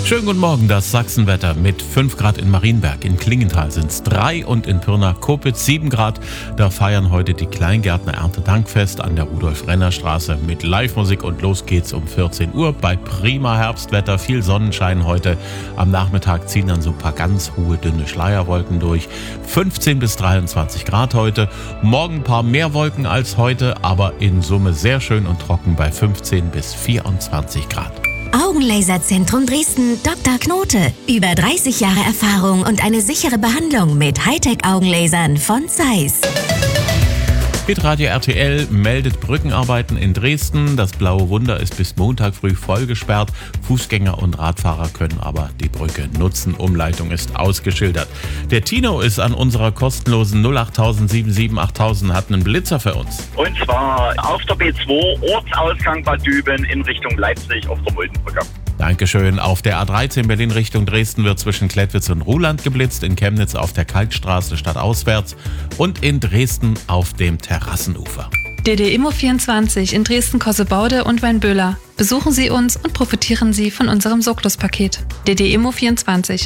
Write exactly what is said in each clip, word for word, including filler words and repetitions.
Schönen guten Morgen, das Sachsenwetter mit fünf Grad in Marienberg, in Klingenthal sind es drei und in Pirna-Kopitz sieben Grad. Da feiern heute die Kleingärtner Erntedankfest an der Rudolf-Renner-Straße mit Live-Musik und los geht's um vierzehn Uhr bei prima Herbstwetter, viel Sonnenschein heute. Am Nachmittag ziehen dann so ein paar ganz hohe, dünne Schleierwolken durch. fünfzehn bis dreiundzwanzig Grad heute, morgen ein paar mehr Wolken als heute, aber in Summe sehr schön und trocken bei fünfzehn bis vierundzwanzig Grad. Augenlaserzentrum Dresden, Doktor Knote. Über dreißig Jahre Erfahrung und eine sichere Behandlung mit Hightech-Augenlasern von Zeiss. Hitradio R T L meldet Brückenarbeiten in Dresden. Das Blaue Wunder ist bis Montag früh voll gesperrt. Fußgänger und Radfahrer können aber die Brücke nutzen. Umleitung ist ausgeschildert. Der Tino ist an unserer kostenlosen null acht sieben sieben acht tausend, hat einen Blitzer für uns. Und zwar auf der B zwei, Ortsausgang Bad Düben in Richtung Leipzig auf der Muldenbrücke. Dankeschön. Auf der A dreizehn Berlin Richtung Dresden wird zwischen Klettwitz und Ruhland geblitzt, in Chemnitz auf der Kalkstraße stadtauswärts und in Dresden auf dem Terrassenufer. D D Immo vierundzwanzig in Dresden-Kossebaude und Weinböhler. Besuchen Sie uns und profitieren Sie von unserem Soklos-Paket. D D Immo vierundzwanzig.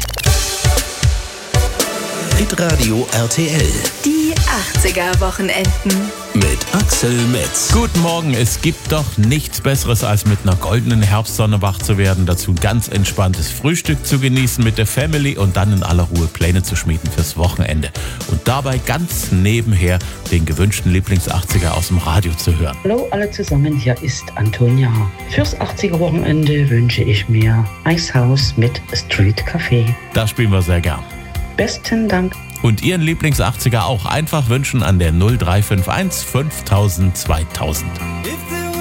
Hitradio R T L. Die achtziger-Wochenenden. Mit Axel Metz. Guten Morgen, es gibt doch nichts Besseres, als mit einer goldenen Herbstsonne wach zu werden, dazu ein ganz entspanntes Frühstück zu genießen mit der Family und dann in aller Ruhe Pläne zu schmieden fürs Wochenende. Und dabei ganz nebenher den gewünschten Lieblings-achtziger aus dem Radio zu hören. Hallo alle zusammen, hier ist Antonia. Fürs achtziger-Wochenende wünsche ich mir Eishaus mit Street Café. Das spielen wir sehr gern. Besten Dank. Und Ihren Lieblings-achtziger auch einfach wünschen an der null drei fünf eins fünftausend zweitausend.